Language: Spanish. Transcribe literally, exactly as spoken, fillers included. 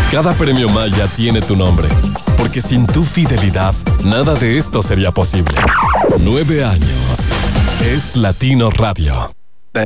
Cada premio Maya tiene tu nombre, porque sin tu fidelidad, nada de esto sería posible. Nueve años. Es Latino Radio.